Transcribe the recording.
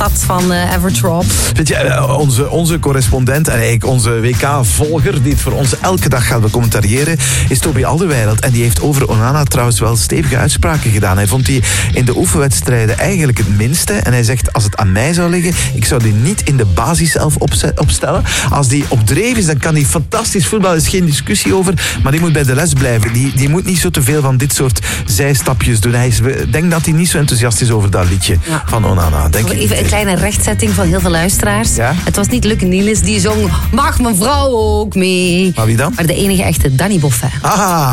gat van Evertrop. Weet je, onze correspondent en eigenlijk onze WK-volger die het voor ons elke dag gaat becommentariëren is Toby Alderweireld. En die heeft over Onana trouwens wel stevige uitspraken gedaan. Hij vond die in de oefenwedstrijden eigenlijk het minste. En hij zegt, als het aan mij zou liggen, ik zou die niet in de basis zelf opstellen. Als die op dreef is, dan kan hij fantastisch voetballen. Er is geen discussie over. Maar die moet bij de les blijven. Die moet niet zo te veel van dit soort zijstapjes doen. Ik denk dat hij niet zo enthousiast is over dat liedje van Onana. Even een kleine rechtzetting van heel veel luisteraars. Ja? Het was niet Luc Niels die zong Mag mijn vrouw ook mee? Maar wie dan? Maar de enige echte Danny Boffin. Ah.